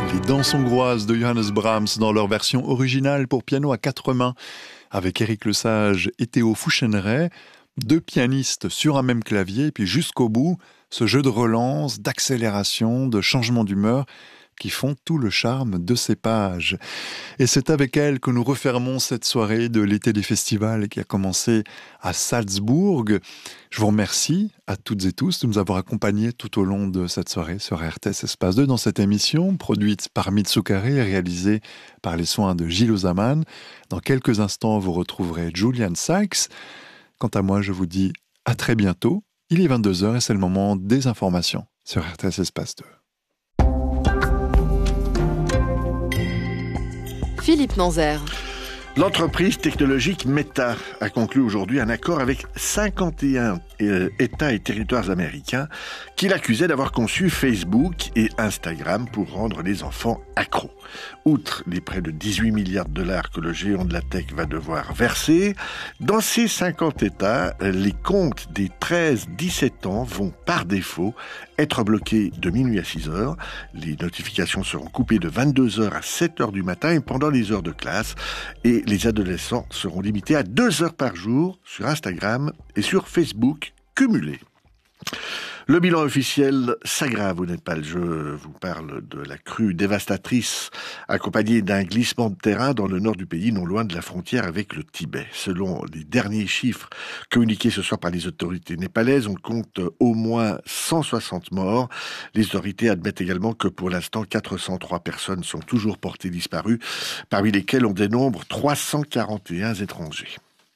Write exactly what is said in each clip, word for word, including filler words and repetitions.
Les danses hongroises de Johannes Brahms dans leur version originale pour piano à quatre mains avec Éric Lesage et Théo Fouchenray, deux pianistes sur un même clavier, et puis jusqu'au bout, ce jeu de relance, d'accélération, de changement d'humeur qui font tout le charme de ces pages. Et c'est avec elles que nous refermons cette soirée de l'été des festivals qui a commencé à Salzbourg. Je vous remercie à toutes et tous de nous avoir accompagnés tout au long de cette soirée sur R T S Espace deux dans cette émission, produite par Mitsukari et réalisée par les soins de Gilles Ozaman. Dans quelques instants, vous retrouverez Julian Sykes. Quant à moi, je vous dis à très bientôt. Il est vingt-deux heures et c'est le moment des informations sur R T S Espace deux. Philippe Nanzer. L'entreprise technologique Meta a conclu aujourd'hui un accord avec cinquante et un euh, États et territoires américains qui l'accusaient d'avoir conçu Facebook et Instagram pour rendre les enfants accros. Outre les près de dix-huit milliards de dollars que le géant de la tech va devoir verser, dans ces cinquante États, les comptes des treize à dix-sept ans vont par défaut être bloqués de minuit à six heures. Les notifications seront coupées de vingt-deux heures à sept heures du matin et pendant les heures de classe. Et les adolescents seront limités à deux heures par jour sur Instagram et sur Facebook cumulés. Le bilan officiel s'aggrave au Népal. Je vous parle de la crue dévastatrice accompagnée d'un glissement de terrain dans le nord du pays, non loin de la frontière avec le Tibet. Selon les derniers chiffres communiqués ce soir par les autorités népalaises, on compte au moins cent soixante morts. Les autorités admettent également que pour l'instant, quatre cent trois personnes sont toujours portées disparues, parmi lesquelles on dénombre trois cent quarante et un étrangers.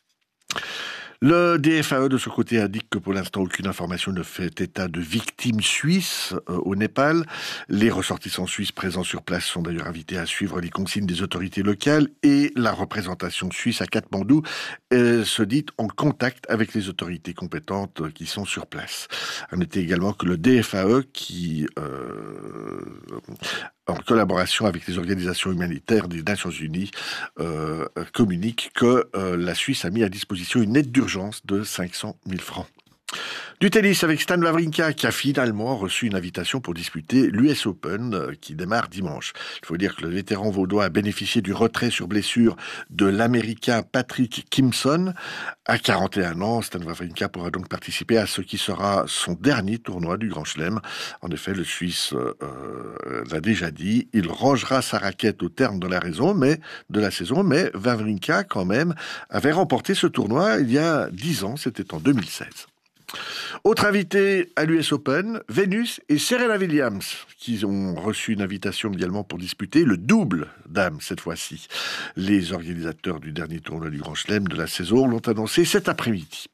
Le D F A E, de ce côté, indique que pour l'instant, aucune information ne fait état de victimes suisses euh, au Népal. Les ressortissants suisses présents sur place sont d'ailleurs invités à suivre les consignes des autorités locales et la représentation suisse à Katmandou euh, se dit en contact avec les autorités compétentes euh, qui sont sur place. À noter également que le D F A E, qui... Euh, en collaboration avec les organisations humanitaires des Nations Unies, euh, communique que euh, la Suisse a mis à disposition une aide d'urgence de cinq cent mille francs. Du tennis avec Stan Wawrinka qui a finalement reçu une invitation pour disputer l'U S Open euh, qui démarre dimanche. Il faut dire que le vétéran vaudois a bénéficié du retrait sur blessure de l'Américain Patrick Kimpson. À quarante et un ans, Stan Wawrinka pourra donc participer à ce qui sera son dernier tournoi du Grand Chelem. En effet, le Suisse euh, l'a déjà dit, il rangera sa raquette au terme de la raison, mais de la saison, mais Wawrinka quand même avait remporté ce tournoi il y a dix ans, c'était en deux mille seize. Autre invité à l'U S Open, Venus et Serena Williams, qui ont reçu une invitation également pour disputer le double dames cette fois-ci. Les organisateurs du dernier tournoi du Grand Chelem de la saison l'ont annoncé cet après-midi.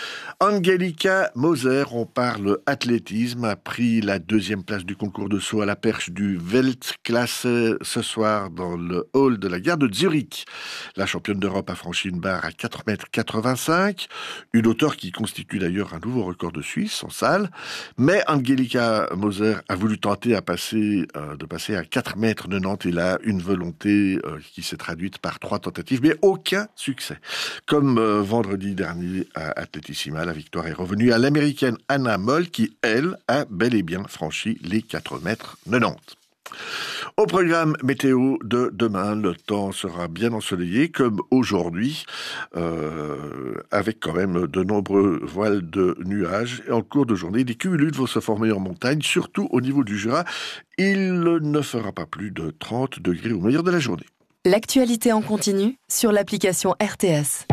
Angelika Moser, on parle athlétisme, a pris la deuxième place du concours de saut à la perche du Weltklasse ce soir dans le hall de la gare de Zurich. La championne d'Europe a franchi une barre à quatre mètres quatre-vingt-cinq, une hauteur qui constitue d'ailleurs un nouveau record de Suisse en salle. Mais Angelika Moser a voulu tenter à passer, euh, de passer à quatre mètres quatre-vingt-dix et là, une volonté euh, qui s'est traduite par trois tentatives, mais aucun succès. Comme euh, vendredi dernier à Athletissima, la victoire est revenue à l'américaine Anna Moll qui, elle, a bel et bien franchi les quatre mètres quatre-vingt-dix. Au programme météo de demain, le temps sera bien ensoleillé comme aujourd'hui, euh, avec quand même de nombreux voiles de nuages. Et en cours de journée, des cumulus vont se former en montagne, surtout au niveau du Jura. Il ne fera pas plus de trente degrés au meilleur de la journée. L'actualité en continu sur l'application R T S.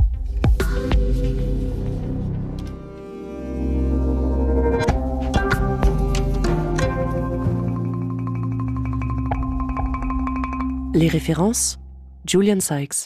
Les références, Julian Sykes.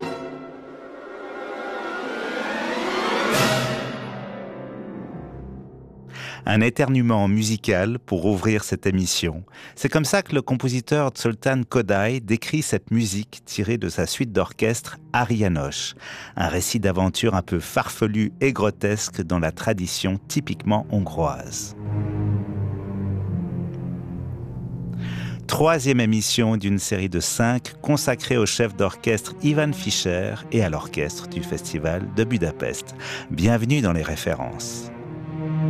Un éternuement musical pour ouvrir cette émission. C'est comme ça que le compositeur Zoltán Kodály décrit cette musique tirée de sa suite d'orchestre Áry János, un récit d'aventure un peu farfelu et grotesque dans la tradition typiquement hongroise. Troisième émission d'une série de cinq consacrée au chef d'orchestre Ivan Fischer et à l'orchestre du Festival de Budapest. Bienvenue dans les références.